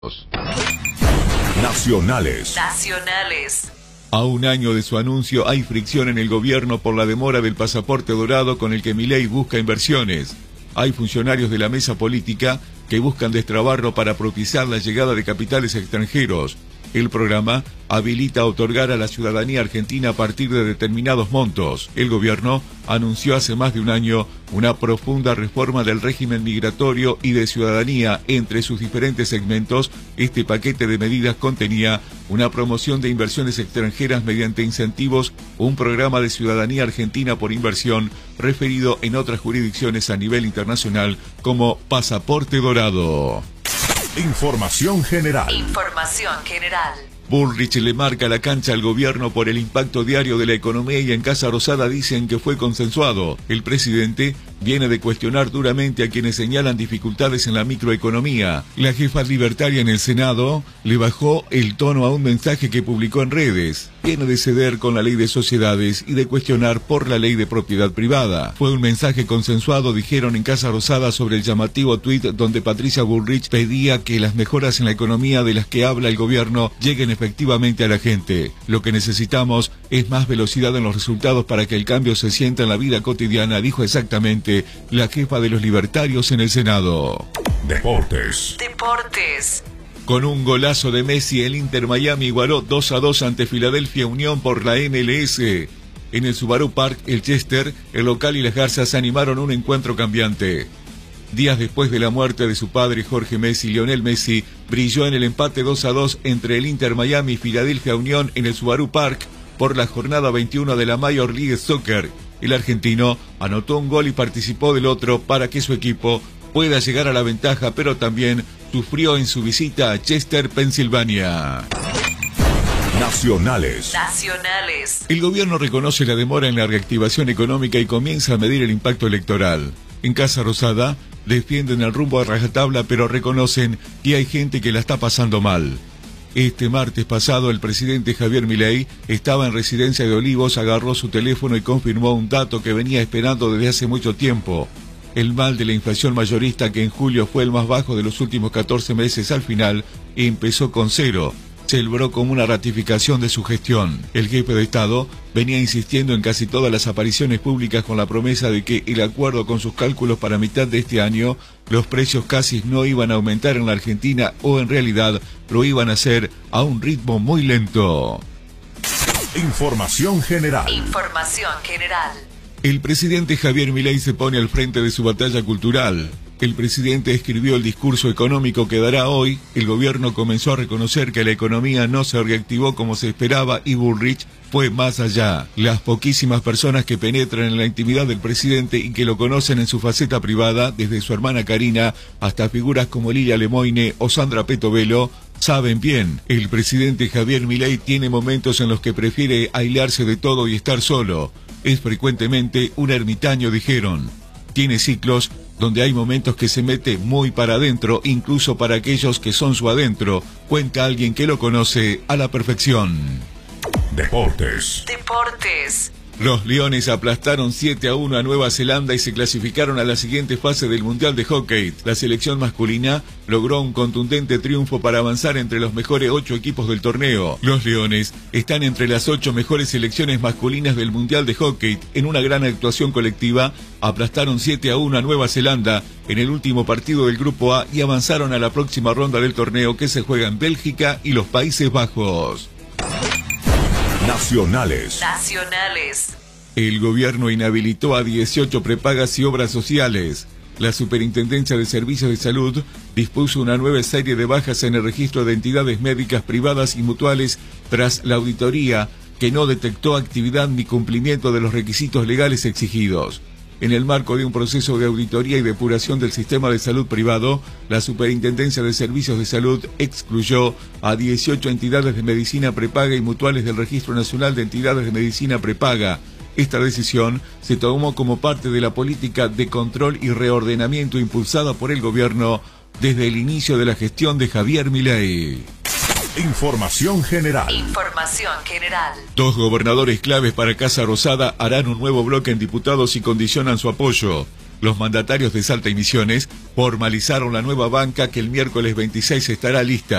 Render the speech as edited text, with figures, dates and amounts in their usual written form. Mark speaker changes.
Speaker 1: Nacionales. A un año de su anuncio hay fricción en el gobierno por la demora del pasaporte dorado con el que Milei busca inversiones. Hay funcionarios de la mesa política que buscan destrabarlo para propiciar la llegada de capitales extranjeros. El programa habilita a otorgar a la ciudadanía argentina a partir de determinados montos. El gobierno anunció hace más de un año una profunda reforma del régimen migratorio y de ciudadanía. Entre sus diferentes segmentos, este paquete de medidas contenía una promoción de inversiones extranjeras mediante incentivos, un programa de ciudadanía argentina por inversión referido en otras jurisdicciones a nivel internacional como pasaporte dorado. Información general. Bullrich le marca la cancha al gobierno por el impacto diario de la economía y en Casa Rosada dicen que fue consensuado. El presidente viene de cuestionar duramente a quienes señalan dificultades en la microeconomía. La jefa libertaria en el Senado le bajó el tono a un mensaje que publicó en redes. Viene de ceder con la ley de sociedades y de cuestionar por la ley de propiedad privada. Fue un mensaje consensuado, dijeron en Casa Rosada sobre el llamativo tuit donde Patricia Bullrich pedía que las mejoras en la economía de las que habla el gobierno lleguen efectivamente a la gente. Lo que necesitamos es más velocidad en los resultados para que el cambio se sienta en la vida cotidiana, dijo exactamente la jefa de los libertarios en el Senado. Deportes. Con un golazo de Messi, el Inter Miami igualó 2-2 ante Philadelphia Unión por la MLS. En el Subaru Park, el Chester, el local y las Garzas animaron un encuentro cambiante. Días después de la muerte de su padre Jorge Messi, Lionel Messi brilló en el empate 2-2 entre el Inter Miami y Philadelphia Unión en el Subaru Park por la jornada 21 de la Major League Soccer. El argentino anotó un gol y participó del otro para que su equipo pueda llegar a la ventaja, pero también sufrió en su visita a Chester, Pensilvania. Nacionales. El gobierno reconoce la demora en la reactivación económica y comienza a medir el impacto electoral. En Casa Rosada defienden el rumbo a rajatabla, pero reconocen que hay gente que la está pasando mal. Este martes pasado, el presidente Javier Milei estaba en Residencia de Olivos, agarró su teléfono y confirmó un dato que venía esperando desde hace mucho tiempo. El mal de la inflación mayorista, que en julio fue el más bajo de los últimos 14 meses, al final empezó con cero. Celebró como una ratificación de su gestión. El jefe de Estado venía insistiendo en casi todas las apariciones públicas con la promesa de que el acuerdo con sus cálculos para mitad de este año, los precios casi no iban a aumentar en la Argentina o en realidad lo iban a hacer a un ritmo muy lento. Información general. El presidente Javier Milei se pone al frente de su batalla cultural. El presidente escribió el discurso económico que dará hoy. El gobierno comenzó a reconocer que la economía no se reactivó como se esperaba y Bullrich fue más allá. Las poquísimas personas que penetran en la intimidad del presidente y que lo conocen en su faceta privada, desde su hermana Karina hasta figuras como Lilia Lemoine o Sandra Petovelo, saben bien, el presidente Javier Milei tiene momentos en los que prefiere aislarse de todo y estar solo. Es frecuentemente un ermitaño, dijeron. Tiene ciclos donde hay momentos que se mete muy para adentro, incluso para aquellos que son su adentro, cuenta alguien que lo conoce a la perfección. Deportes. Los Leones aplastaron 7-1 a Nueva Zelanda y se clasificaron a la siguiente fase del Mundial de Hockey. La selección masculina logró un contundente triunfo para avanzar entre los mejores 8 equipos del torneo. Los Leones están entre las 8 mejores selecciones masculinas del Mundial de Hockey. En una gran actuación colectiva, aplastaron 7-1 a Nueva Zelanda en el último partido del Grupo A y avanzaron a la próxima ronda del torneo que se juega en Bélgica y los Países Bajos. Nacionales. El gobierno inhabilitó a 18 prepagas y obras sociales. La Superintendencia de Servicios de Salud dispuso una nueva serie de bajas en el registro de entidades médicas privadas y mutuales tras la auditoría que no detectó actividad ni cumplimiento de los requisitos legales exigidos. En el marco de un proceso de auditoría y depuración del sistema de salud privado, la Superintendencia de Servicios de Salud excluyó a 18 entidades de medicina prepaga y mutuales del Registro Nacional de Entidades de Medicina Prepaga. Esta decisión se tomó como parte de la política de control y reordenamiento impulsada por el gobierno desde el inicio de la gestión de Javier Milei. Información general. Dos gobernadores claves para Casa Rosada harán un nuevo bloque en diputados y condicionan su apoyo. Los mandatarios de Salta y Misiones formalizaron la nueva banca que el miércoles 26 estará lista.